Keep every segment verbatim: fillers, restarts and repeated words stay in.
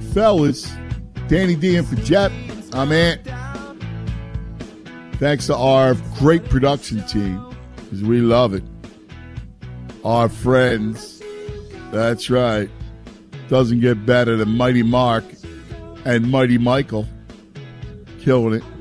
Fellas, Danny D and for Jet. I'm Ant. Thanks to our great production team, because we love it. Our friends. That's right. Doesn't get better than Mighty Mark and Mighty Michael. Killing it.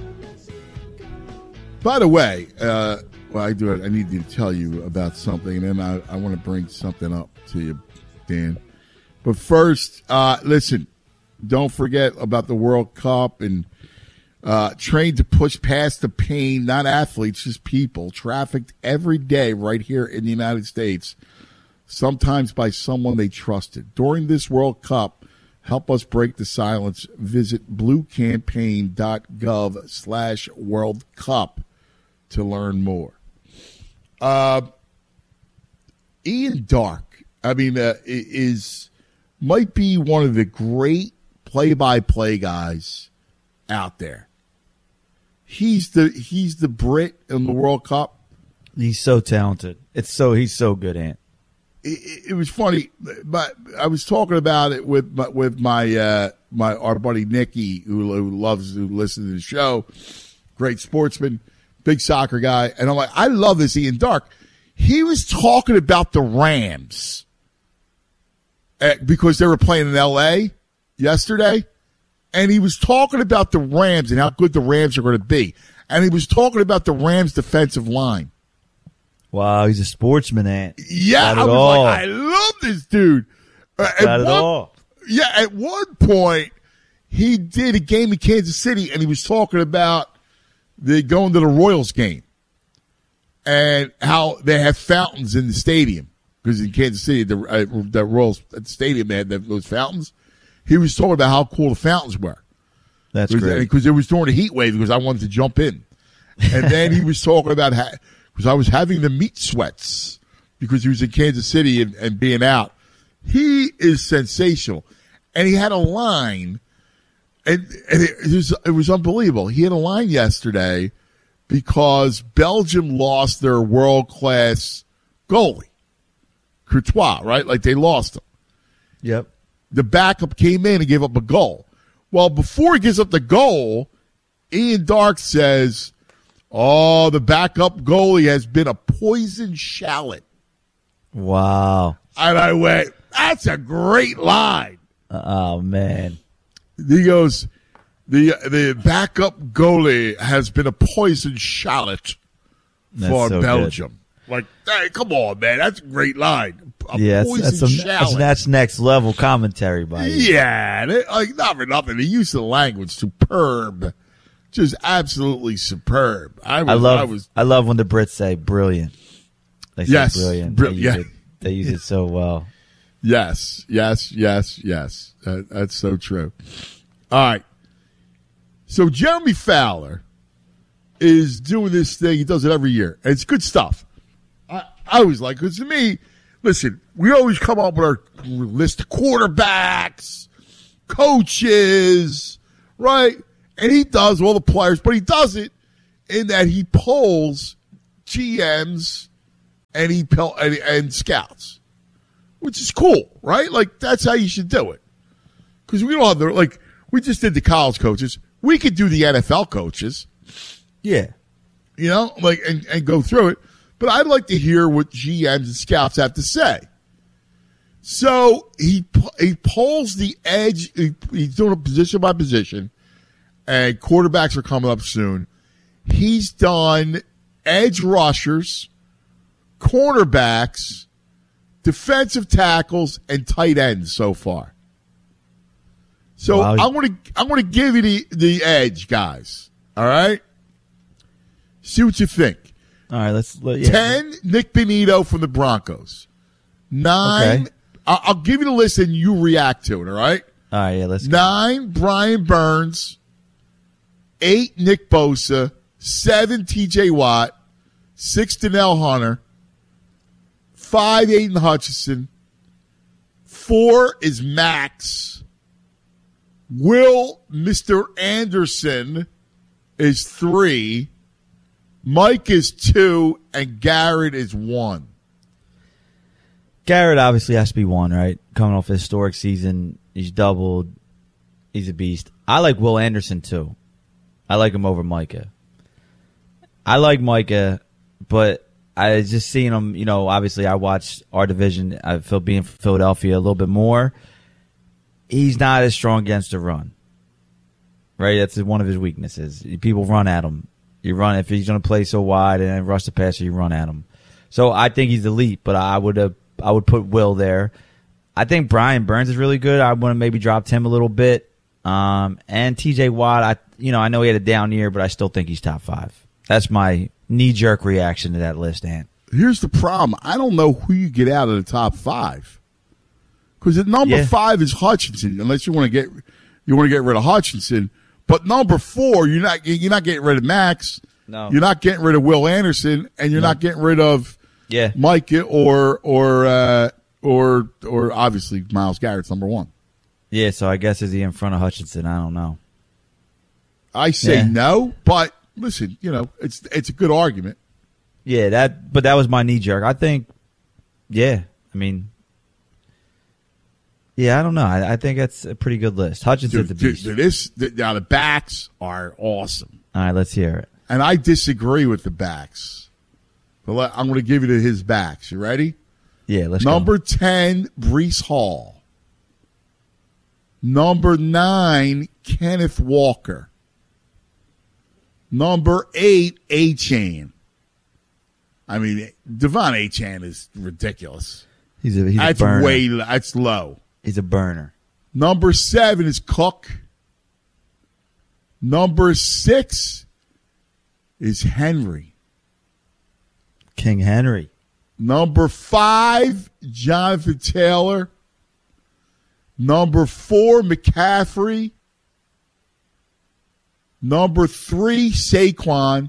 By the way, uh, well, I do it. I need to tell you about something, and then I, I want to bring something up to you, Dan. But first, uh, listen, don't forget about the World Cup and uh, trained to push past the pain, not athletes, just people, trafficked every day right here in the United States, sometimes by someone they trusted. During this World Cup, help us break the silence. Visit bluecampaign.gov slash World Cup to learn more. Uh, Ian Darke, I mean, uh, is might be one of the great play-by-play guys out there. He's the he's the Brit in the World Cup. He's so talented. It's so he's so good, Ant. It, it was funny, but I was talking about it with my, with my uh, my our buddy Nicky, who, who loves to listen to the show. Great sportsman, big soccer guy, and I'm like, I love this Ian Darke. He was talking about the Rams uh, because they were playing in L A yesterday, and he was talking about the Rams and how good the Rams are going to be, and he was talking about the Rams' defensive line. Wow, he's a sportsman, Ant. Yeah, I was all. like, I love this dude. Uh, Got it one, all. Yeah, at one point, he did a game in Kansas City, and he was talking about the going to the Royals game and how they have fountains in the stadium. Because in Kansas City, the, uh, the Royals at the stadium, they had those fountains. He was talking about how cool the fountains were. That's Cause, great. Because it was during the heat wave, because I wanted to jump in. And then he was talking about how, because I was having the meat sweats because he was in Kansas City and, and being out. He is sensational. And he had a line, and, and it, it, was, it was unbelievable. He had a line yesterday because Belgium lost their world-class goalie, Courtois, right? Like they lost him. Yep. The backup came in and gave up a goal. Well, before he gives up the goal, Ian Darke says, oh, the backup goalie has been a poison shallot. Wow. And I went, that's a great line. Oh, man. He goes, the the backup goalie has been a poison shallot for so Belgium. Good. Like, hey, come on, man. That's a great line. A yeah, poison that's, that's, shallot. That's, that's next level commentary by you. Yeah. They, like, not for nothing. The use of the language, superb. Just absolutely superb. I, was, I love. I, was, I love when the Brits say "brilliant." They say yes, "brilliant." Br- they, use yeah. it, they use it so well. Yes, yes, yes, yes. That, that's so true. All right. So Jeremy Fowler is doing this thing. He does it every year, and it's good stuff. I, I always like it. Because to me, listen, we always come up with our list of quarterbacks, coaches, right? And he does all the players, but he does it in that he polls G Ms and he and, and scouts, which is cool, right? Like that's how you should do it. Because we don't have the like we just did the college coaches. We could do the N F L coaches, Yeah. you know, like and, and go through it. But I'd like to hear what G Ms and scouts have to say. So he he polls the edge. He, he's doing it position by position. And quarterbacks are coming up soon. He's done edge rushers, cornerbacks, defensive tackles, and tight ends so far. So wow. I'm going to I'm going to give you the, the edge, guys. All right? See what you think. All right, let's let, yeah. Ten, Nick Benito from the Broncos. Nine, Okay. I'll, I'll give you the list and you react to it, all right? All right, yeah, let's go. Nine, Brian Burns. Eight, Nick Bosa. Seven, T J Watt. Six, Danielle Hunter. Five, Aiden Hutchinson. Four is Max. Will Mister Anderson is three. Mike is two. And Garrett is one. Garrett obviously has to be one, right? Coming off a historic season, he's doubled. He's a beast. I like Will Anderson too. I like him over Micah. I like Micah, but I just seeing him, you know, obviously I watch our division. I feel being from Philadelphia a little bit more. He's not as strong against the run. Right? That's one of his weaknesses. People run at him. You run if he's going to play so wide and rush the passer, you run at him. So I think he's elite, but I would have I would put Will there. I think Brian Burns is really good. I want to maybe drop him a little bit. Um, and T J Watt, I you know I know he had a down year, but I still think he's top five. That's my knee jerk reaction to that list, Ant. Here's the problem. I don't know who you get out of the top five. Because at number Yeah. five is Hutchinson, unless you want to get you want to get rid of Hutchinson. But number four, you're not you're not getting rid of Max. No. You're not getting rid of Will Anderson, and you're No. not getting rid of Yeah. Micah or or uh, or or obviously Myles Garrett's number one. Yeah, so I guess is he in front of Hutchinson? I don't know. I say Yeah. no, but listen, you know, it's it's a good argument. Yeah, that but that was my knee jerk. I think yeah, I mean yeah, I don't know. I, I think that's a pretty good list. Hutchinson's Dude, a beast. dude, this the, now the backs are awesome, All right, let's hear it. and I disagree with the backs. But let, I'm going to give you to his backs. You ready? Yeah, let's Number go. ten, Brees Hall. Number nine, Kenneth Walker. Number eight, A-Chain. I mean, Devon A-Chain is ridiculous. He's a he's That's a burner. way, that's low. He's a burner. Number seven is Cook. Number six is Henry. King Henry. Number five, Jonathan Taylor. Number four, McCaffrey. Number three, Saquon.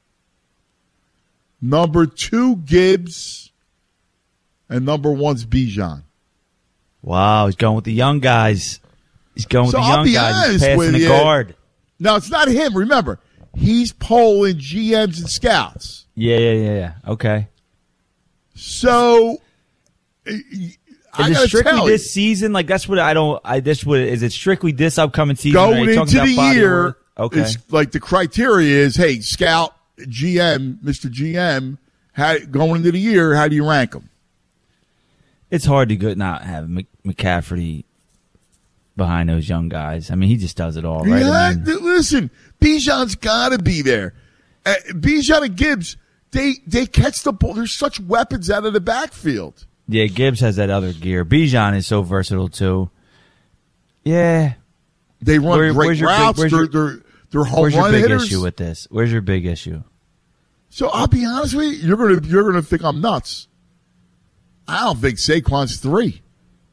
Number two, Gibbs. And number one's Bijan. Wow, he's going with the young guys. He's going with So the I'll young be guys. He's honest passing with the you. guard. Now, it's not him. Remember, he's polling G Ms and scouts. Yeah, yeah, yeah, yeah. Okay. So, I Is gotta it strictly tell this you, season? Like that's what I don't. I this what is it strictly this upcoming season? Are going you talking into about the body of year, work? Okay. it's like the criteria is, hey, scout, G M, Mister G M, how, going into the year, how do you rank them? It's hard to good not have Mc, McCaffrey behind those young guys. I mean, he just does it all, right? Yeah, I mean, th- listen, Bijan's got to be there. Uh, Bijan and Gibbs, they they catch the ball. There's such weapons out of the backfield. yeah, Gibbs has that other gear. Bijan is so versatile too. Yeah. They run Where- great where's your big- routes. where's they're, your- they're, they're home Where's your run big hitters. issue with this? Where's your big issue? So I'll be honest with you, you're gonna you're gonna think I'm nuts. I don't think Saquon's three.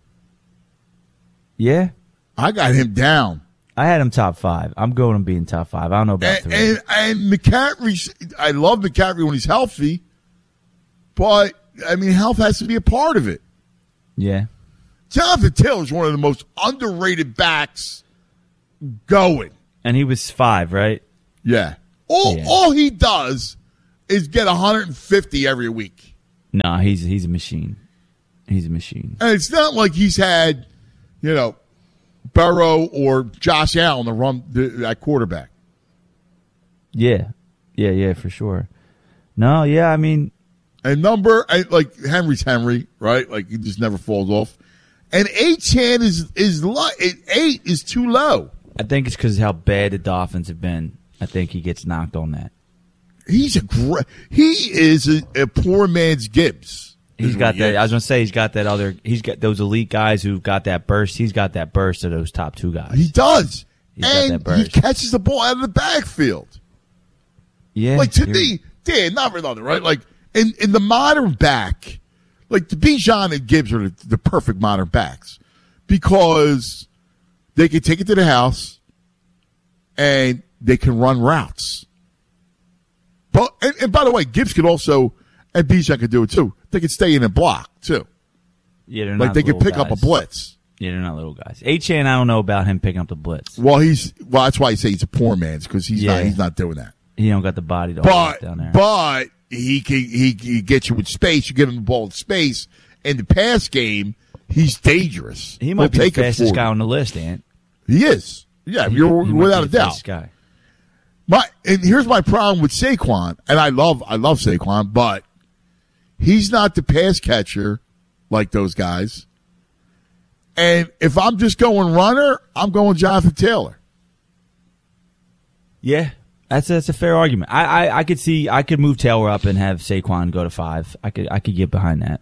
Yeah. I got him down. I had him top five. I'm going to be in top five. I don't know about And, three. and and McCaffrey, I love McCaffrey when he's healthy, but I mean, health has to be a part of it. yeah. Jonathan Taylor is one of the most underrated backs going. And he was five, right? Yeah, all Yeah. all he does is get one hundred fifty every week, No, he's he's a machine. He's a machine. and it's not like he's had, you know, Burrow or Josh Allen to run the, at quarterback. Yeah. Yeah, yeah, for sure. No, yeah, I mean, And number, I- like Henry's Henry, right? Like he just never falls off. And eight chan is is low. Eight is too low. I think it's because how bad the Dolphins have been. I think he gets knocked on that. He's a great. He is a, a poor man's Gibbs. He's is got what he that. is. I was gonna say he's got that other. He's got those elite guys who've got that burst. He's got that burst of those top two guys. He does, He's got and that he burst. catches the ball out of the backfield. Yeah, Like to you're- me, Dan, not for nothing, right? Like in in the modern back, like the Bijan and Gibbs are the, the perfect modern backs because they can take it to the house and they can run routes. But and, and by the way, Gibbs could also and Bijan could do it too. They could stay in and block too. yeah, they're Like not they could little pick up a guys. blitz. Yeah, they're not little guys. H-Chan, I don't know about him picking up the blitz. Well, he's well. That's why I say he's a poor man's because he's Yeah. not. He's not doing that. He don't got the body to hold But it down there. but he can he, he gets you with space. You get him the ball in space. In the pass game, he's dangerous. he might He'll be take the it fastest for guy you. on the list, Ant. He is. Yeah, He- you're he might without be a the doubt. first guy. My and here's my problem with Saquon, and I love I love Saquon, but he's not the pass catcher like those guys. And if I'm just going runner, I'm going Jonathan Taylor. Yeah, that's that's a fair argument. I, I, I could see I could move Taylor up and have Saquon go to five. I could I could get behind that.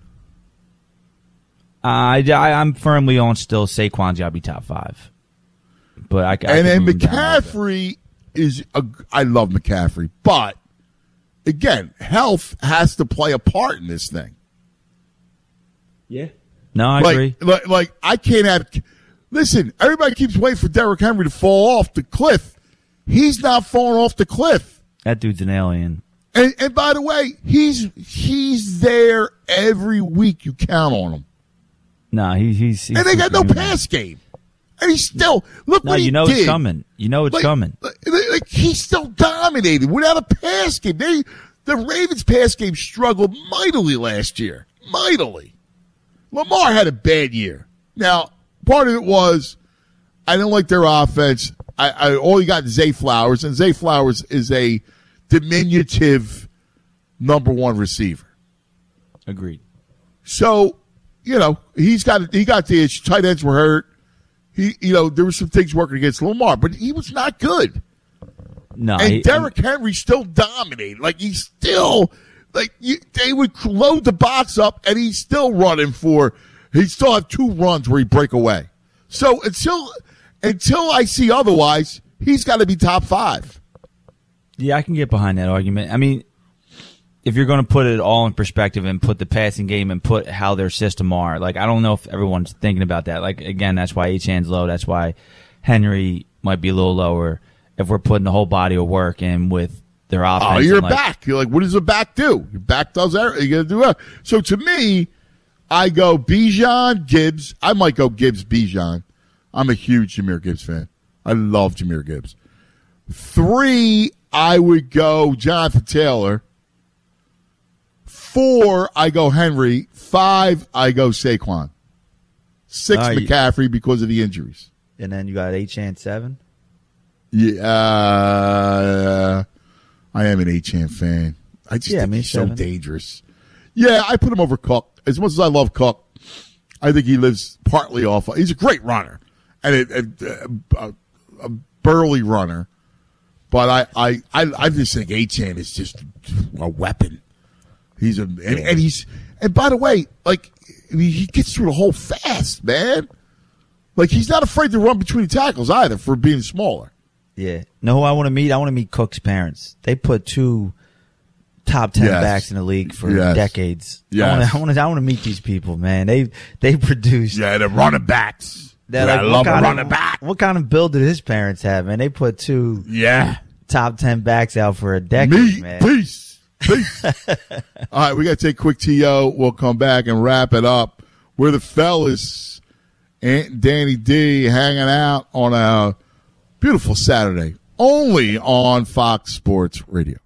I, I I'm firmly on still Saquon's got to be top five. But I, I could And then move him down a little bit. McCaffrey is a, I love McCaffrey, but again, health has to play a part in this thing. Yeah. No, I like, agree. Like, like I can't have. Listen, everybody keeps waiting for Derrick Henry to fall off the cliff. He's not falling off the cliff. That dude's an alien. And, and by the way, he's he's there every week. You count on him, No, he, he's, he's and they got no superhuman. pass game. And he's still look No, what he you know did. it's coming. You know it's Like- coming. Like, like he's still dominated without a pass game. They the Ravens pass game struggled mightily last year. Mightily. Lamar had a bad year. Now, part of it was I didn't like their offense. I, I all you got is Zay Flowers, and Zay Flowers is a diminutive number one receiver. Agreed. So, you know, he's got he got the issue. Tight ends were hurt. He, you know, there were some things working against Lamar, but he was not good. No, And he, Derrick Henry still dominated. Like he's still like you, they would load the box up, and he's still running for. He still have two runs where he break away. So until until I see otherwise, he's got to be top five. Yeah, I can get behind that argument. I mean, if you're going to put it all in perspective and put the passing game and put how their system are, like I don't know if everyone's thinking about that. Like again, that's why Achane's low. That's why Henry might be a little lower. If we're putting the whole body of work in with their offense, Oh, you're and, like, back. You're like, what does a back do? Your back does everything. You got to do it. So to me, I go Bijan, Gibbs. I might go Gibbs, Bijan. I'm a huge Jahmyr Gibbs fan. I love Jahmyr Gibbs. Three, I would go Jonathan Taylor. Four, I go Henry. Five, I go Saquon. Six, All right. McCaffrey because of the injuries. And then you got Achane seven. Yeah, uh, I am an Achane fan. I just Yeah, think me he's so seven. dangerous. Yeah, I put him over Cook. As much as I love Cook, I think he lives partly off. He's a great runner and a, a, a, a burly runner. But I, I, I, I just think Achane is just a weapon. He's a and, and he's and by the way, like I mean, he gets through the hole fast, man. Like he's not afraid to run between tackles either for being smaller. Yeah. Know who I want to meet? I want to meet Cook's parents. They put two top ten Yes. backs in the league for Yes. decades. Yes. I want to. I want to. I want to meet these people, man. They they produce. Yeah, the running backs. They're Yeah, like, I what love a kind running of, back. What kind of build did his parents have, man? They put two Yeah. top ten backs out for a decade, Me, man. peace. Peace. All right, we got to take a quick T O. We'll come back and wrap it up. We're the fellas, Aunt Danny D, hanging out on a beautiful Saturday, only on Fox Sports Radio.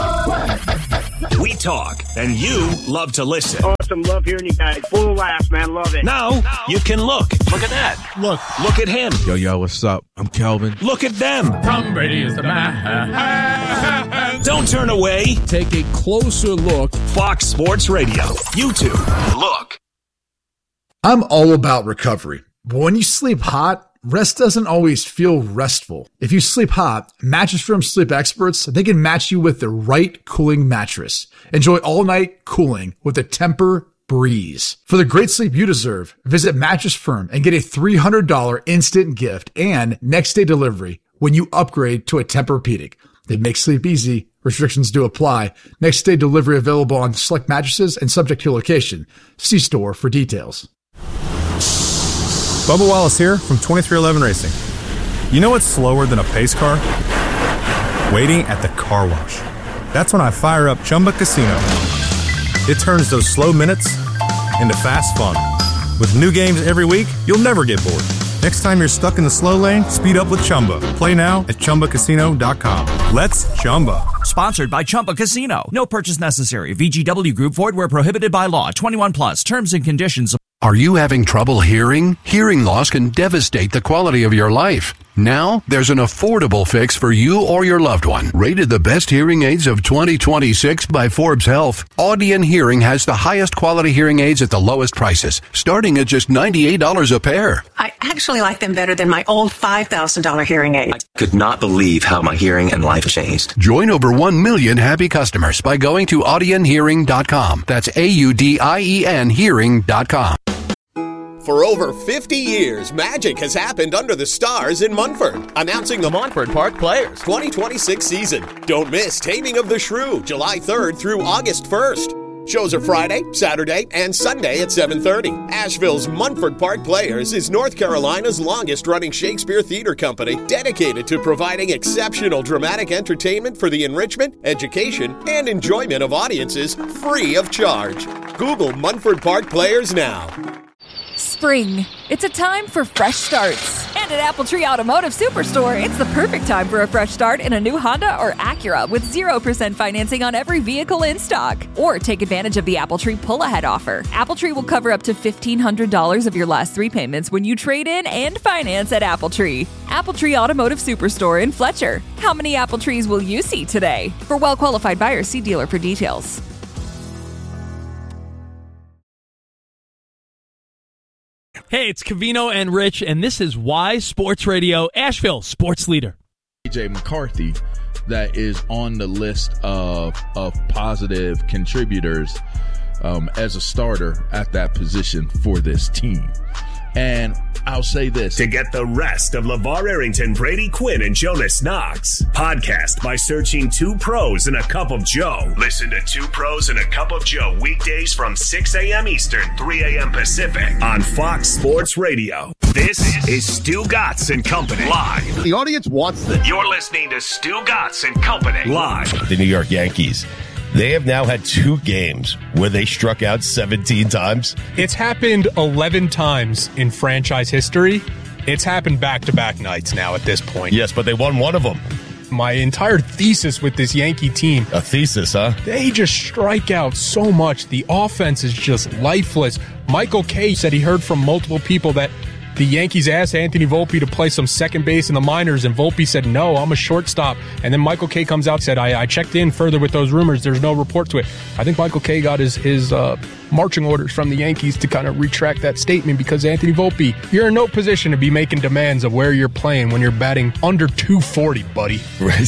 We talk, and you love to listen. Awesome. Love hearing you guys. Full of laughs, man. Love it. Now you can look. Look at that. Look. Look at him. Yo, yo, what's up? I'm Kelvin. Look at them. Tom Brady is the man. Don't turn away. Take a closer look. Fox Sports Radio. YouTube. Look. I'm all about recovery, but when you sleep hot, rest doesn't always feel restful. If you sleep hot, Mattress Firm sleep experts, they can match you with the right cooling mattress. Enjoy all night cooling with the Tempur Breeze. For the great sleep you deserve, visit Mattress Firm and get a three hundred dollars instant gift and next day delivery when you upgrade to a Tempur-Pedic. They make sleep easy. Restrictions do apply. Next day delivery available on select mattresses and subject to location. See store for details. Bubba Wallace here from twenty-three eleven Racing. You know what's slower than a pace car? Waiting at the car wash. That's when I fire up Chumba Casino. It turns those slow minutes into fast fun. With new games every week, you'll never get bored. Next time you're stuck in the slow lane, speed up with Chumba. Play now at Chumba Casino dot com. Let's Chumba. Sponsored by Chumba Casino. No purchase necessary. V G W Group. Void where prohibited by law. twenty-one plus. Terms and conditions. Are you having trouble hearing? Hearing loss can devastate the quality of your life. Now, there's an affordable fix for you or your loved one. Rated the best hearing aids of twenty twenty-six by Forbes Health, Audion Hearing has the highest quality hearing aids at the lowest prices, starting at just ninety-eight dollars a pair. I actually like them better than my old five thousand dollars hearing aid. I could not believe how my hearing and life changed. Join over one million happy customers by going to audion hearing dot com. That's A U D I E N hearing dot com. For over fifty years, magic has happened under the stars in Munford. Announcing the Montford Park Players twenty twenty-six season. Don't miss Taming of the Shrew, July third through August first. Shows are Friday, Saturday, and Sunday at seven thirty. Asheville's Munford Park Players is North Carolina's longest-running Shakespeare theater company, dedicated to providing exceptional dramatic entertainment for the enrichment, education, and enjoyment of audiences free of charge. Google Munford Park Players now. Spring. It's a time for fresh starts. And at Appletree Automotive Superstore, it's the perfect time for a fresh start in a new Honda or Acura with zero percent financing on every vehicle in stock. Or take advantage of the Appletree pull-ahead offer. Appletree will cover up to fifteen hundred dollars of your last three payments when you trade in and finance at Appletree. Appletree Automotive Superstore in Fletcher. How many Appletrees will you see today? For well-qualified buyers, see dealer for details. Hey, it's Covino and Rich, and this is Y Sports Radio, Asheville Sports Leader. J J McCarthy, that is on the list of of positive contributors um, as a starter at that position for this team. And I'll say this. To get the rest of LeVar Arrington, Brady Quinn, and Jonas Knox. Podcast by searching Two Pros and a Cup of Joe. Listen to Two Pros and a Cup of Joe weekdays from six a.m. Eastern, three a.m. Pacific on Fox Sports Radio. This is Stu Gatz and Company live. The audience wants this. You're listening to Stu Gatz and Company live. The New York Yankees. They have now had two games where they struck out seventeen times. It's happened eleven times in franchise history. It's happened back-to-back nights now at this point. Yes, but they won one of them. My entire thesis with this Yankee team. A thesis, huh? They just strike out so much. The offense is just lifeless. Michael Kay said he heard from multiple people that the Yankees asked Anthony Volpe to play some second base in the minors, and Volpe said, no, I'm a shortstop. And then Michael Kay comes out and said, I, I checked in further with those rumors. There's no report to it. I think Michael Kay got his, his uh, marching orders from the Yankees to kind of retract that statement, because Anthony Volpe, you're in no position to be making demands of where you're playing when you're batting under two forty, buddy. Right.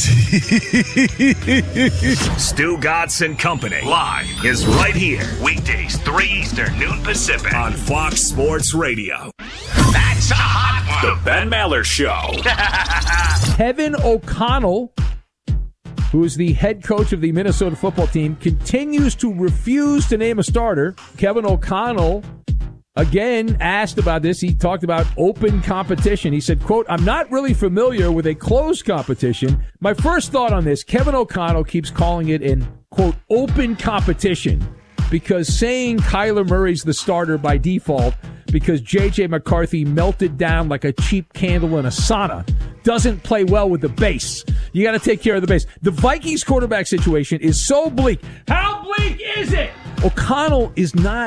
Stu Gatz and Company live is right here. Weekdays, three Eastern, noon Pacific on Fox Sports Radio. That's a hot one. The Ben Maller Show. Kevin O'Connell, who is the head coach of the Minnesota football team, continues to refuse to name a starter. Kevin O'Connell, again, asked about this. He talked about open competition. He said, quote, I'm not really familiar with a closed competition. My first thought on this, Kevin O'Connell keeps calling it an, quote, open competition, because saying Kyler Murray's the starter by default because J J McCarthy melted down like a cheap candle in a sauna doesn't play well with the base. You got to take care of the base. The Vikings quarterback situation is so bleak. How bleak is it? O'Connell is not